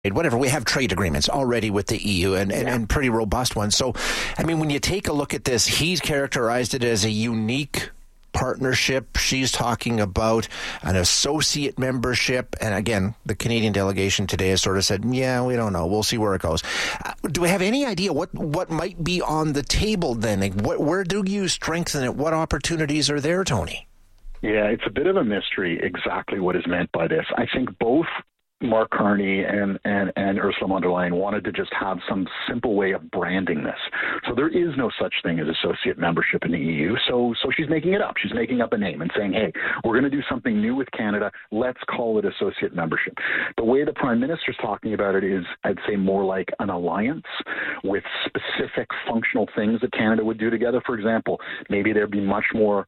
whatever, we have trade agreements already with the EU and pretty robust ones. So, I mean, when you take a look at this, he's characterized it as a unique partnership. She's talking about an associate membership. And again, the Canadian delegation today has sort of said, yeah, we don't know. We'll see where it goes. Do we have any idea what might be on the table then? Like, where do you strengthen it? What opportunities are there, Tony? Yeah, it's a bit of a mystery exactly what is meant by this. I think both Mark Carney and Ursula von der Leyen wanted to just have some simple way of branding this. So there is no such thing as associate membership in the EU. So she's making it up. She's making up a name and saying, hey, we're going to do something new with Canada. Let's call it associate membership. The way the Prime Minister's talking about it is, I'd say, more like an alliance with specific functional things that Canada would do together. For example, maybe there'd be much more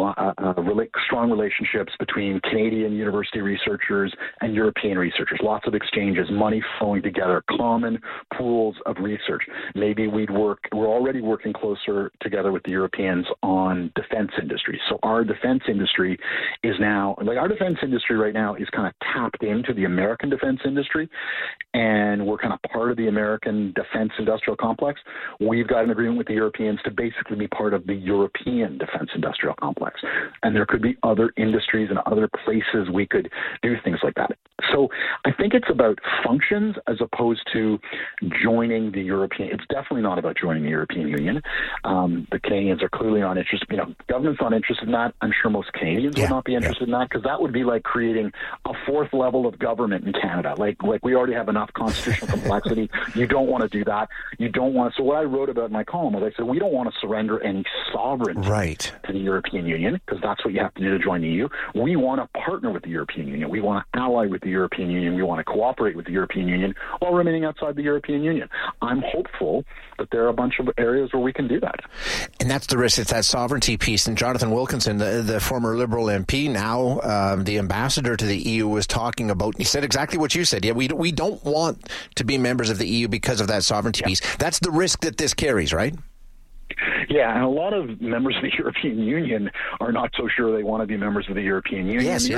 strong relationships between Canadian university researchers and European researchers. Lots of exchanges, money flowing together, common pools of research. Maybe we're already working closer together with the Europeans on defense industry. So our defense industry is now, our defense industry right now is kind of tapped into the American defense industry, and we're kind of part of the American defense industrial complex. We've got an agreement with the Europeans to basically be part of the European defense industrial complex. And there could be other industries and other places we could do things like that. So I think it's about functions as opposed to joining the European. It's definitely not about joining the European Union. The Canadians are clearly not interested. Government's not interested in that. I'm sure most Canadians would not be interested in that, because that would be like creating a fourth level of government in Canada. Like we already have enough constitutional complexity. You don't want to do that. You don't want. So what I wrote about in my column was, I said, we don't want to surrender any sovereignty to the European Union, because that's what you have to do to join the EU. We want to partner with the European Union. We want to ally with the European Union. We want to cooperate with the European Union while remaining outside the European Union. I'm hopeful that there are a bunch of areas where we can do that. And that's the risk. It's that sovereignty piece. And Jonathan Wilkinson, the former Liberal MP, now the ambassador to the EU, was talking about, he said exactly what you said. Yeah, we don't want to be members of the EU because of that sovereignty piece. That's the risk that this carries, right? Yeah, and a lot of members of the European Union are not so sure they want to be members of the European Union. Yes,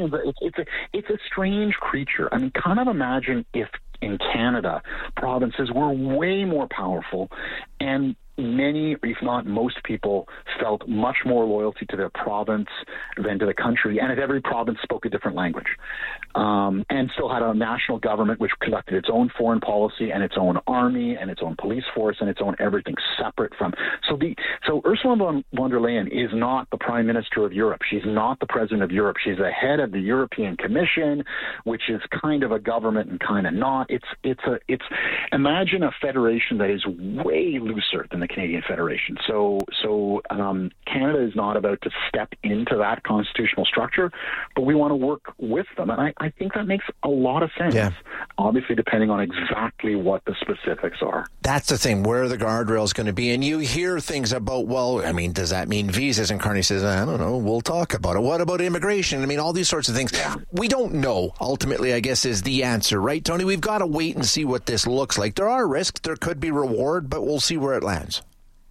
it's a strange creature. I mean, kind of imagine if in Canada, provinces were way more powerful, and many, if not most people, felt much more loyalty to their province than to the country, and if every province spoke a different language, and still had a national government which conducted its own foreign policy and its own army and its own police force and its own everything separate from. So Ursula von der Leyen is not the Prime Minister of Europe. She's not the President of Europe. She's the head of the European Commission, which is kind of a government and kind of not. It's imagine a federation that is way looser than the Canadian Federation. So Canada is not about to step into that constitutional structure, but we want to work with them. And I think that makes a lot of sense, obviously depending on exactly what the specifics are. That's the thing, where are the guardrails going to be? And you hear things about, well, I mean, does that mean visas? And Carney says, I don't know, we'll talk about it. What about immigration? I mean, all these sorts of things. Yeah. We don't know, ultimately, I guess, is the answer, right, Tony? We've got to wait and see what this looks like. There are risks, there could be reward, but we'll see where it lands.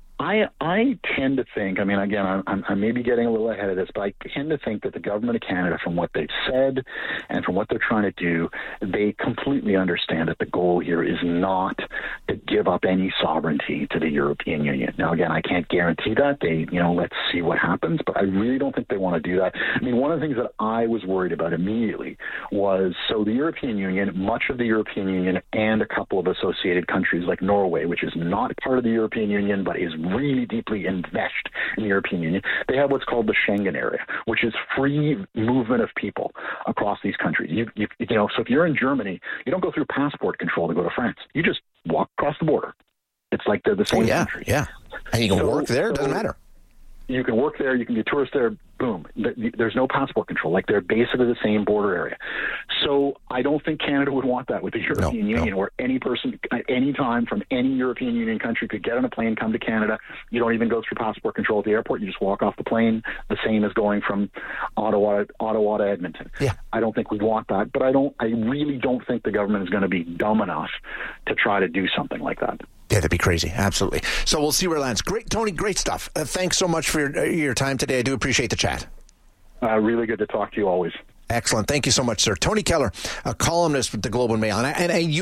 I tend to think, I mean, again, I may be getting a little ahead of this, but I tend to think that the government of Canada, from what they've said and from what they're trying to do, they completely understand that the goal here is not to give up any sovereignty to the European Union. Now, again, I can't guarantee that. Let's see what happens, but I really don't think they want to do that. I mean, one of the things that I was worried about immediately was, so the European Union, much of the European Union, and a couple of associated countries like Norway, which is not part of the European Union, but is really deeply enmeshed in the European Union, they have what's called the Schengen area, which is free movement of people across these countries. So if you're in Germany, you don't go through passport control to go to France. You just walk across the border. It's like they're the same country. Yeah, and you can work there. It doesn't matter. You can work there. You can be a tourist there. Boom. There's no passport control. Like, they're basically the same border area. So I don't think Canada would want that with the European Union, where any person at any time from any European Union country could get on a plane, come to Canada. You don't even go through passport control at the airport. You just walk off the plane. The same as going from Ottawa to Edmonton. Yeah. I don't think we'd want that, but I really don't think the government is going to be dumb enough to try to do something like that. Yeah, that'd be crazy. Absolutely. So we'll see where it lands. Great, Tony, great stuff. Thanks so much for your time today. I do appreciate the chat. Really good to talk to you always. Excellent. Thank you so much, sir. Tony Keller, a columnist with the Globe and Mail. And you